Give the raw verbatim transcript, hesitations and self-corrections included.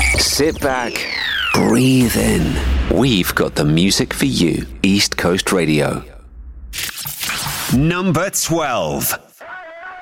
Sit back, breathe in. We've got the music for you. East Coast Radio. Number twelve.